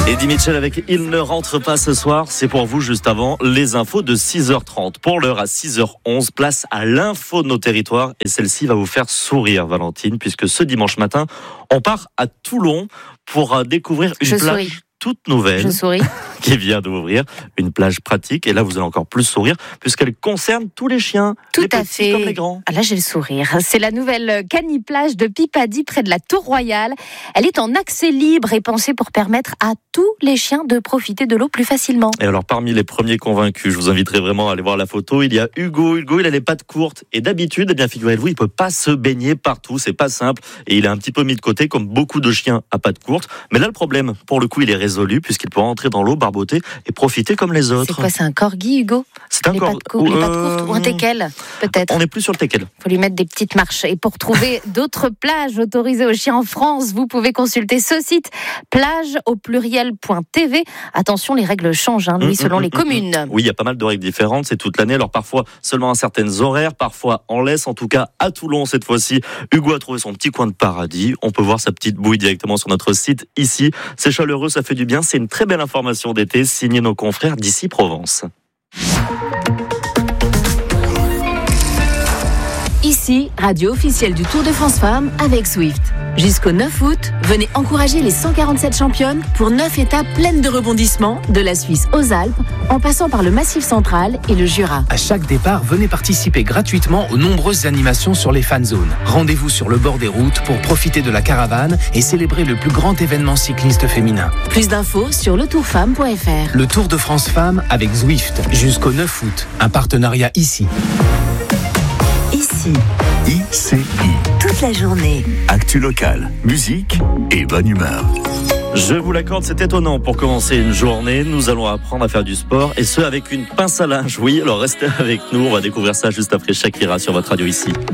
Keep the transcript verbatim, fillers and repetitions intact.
Eddie Mitchell avec Il ne rentre pas ce soir. C'est pour vous juste avant les infos de six heures trente. Pour l'heure à six heures onze, place à l'info de nos territoires. Et celle-ci va vous faire sourire, Valentine, puisque ce dimanche matin, on part à Toulon pour découvrir une Je plage souris. toute nouvelle. Je souris. Qui vient d'ouvrir une plage pratique. Et là, vous allez encore plus sourire, puisqu'elle concerne tous les chiens. Tout les à petits fait. comme les grands. Ah là, j'ai le sourire. C'est la nouvelle caniplage de Pipadi près de la Tour Royale. Elle est en accès libre et pensée pour permettre à tous les chiens de profiter de l'eau plus facilement. Et alors, parmi les premiers convaincus, je vous inviterai vraiment à aller voir la photo. Il y a Hugo. Hugo, il a les pattes courtes. Et d'habitude, eh bien, figurez-vous, il peut pas se baigner partout. C'est pas simple. Et il est un petit peu mis de côté, comme beaucoup de chiens à pattes courtes. Mais là, le problème, pour le coup, il est résolu, puisqu'il peut entrer dans l'eau, barboter et profiter comme les autres. C'est quoi, c'est un corgi, Hugo? C'est un les corgi. pattes, cou- les pattes courtes ou un teckel, peut-être. On n'est plus sur le teckel. Il faut lui mettre des petites marches. Et pour trouver d'autres plages autorisées aux chiens en France, vous pouvez consulter ce site, plage au pluriel.tv. Attention, les règles changent, hein, lui, selon les communes. Oui, il y a pas mal de règles différentes, c'est toute l'année. Alors parfois seulement à certaines horaires, parfois en laisse. En tout cas, à Toulon, cette fois-ci, Hugo a trouvé son petit coin de paradis. On peut voir sa petite bouille directement sur notre site ici. C'est chaleureux, ça fait du bien. C'est une très belle information d'été, signée nos confrères d'ici Provence. Ici, radio officielle du Tour de France Femmes avec Zwift. Jusqu'au neuf août, venez encourager les cent quarante-sept championnes pour neuf étapes pleines de rebondissements, de la Suisse aux Alpes, en passant par le Massif central et le Jura. À chaque départ, venez participer gratuitement aux nombreuses animations sur les fan zones. Rendez-vous sur le bord des routes pour profiter de la caravane et célébrer le plus grand événement cycliste féminin. Plus d'infos sur le tour femme point f r. Le Tour de France Femmes avec Zwift jusqu'au neuf août. Un partenariat ici. Ici, I C I. toute la journée. Actu locale, musique et bonne humeur. Je vous l'accorde, c'est étonnant pour commencer une journée. Nous allons apprendre à faire du sport et ce avec une pince à linge. Oui, alors restez avec nous, on va découvrir ça juste après Shakira sur votre radio ici.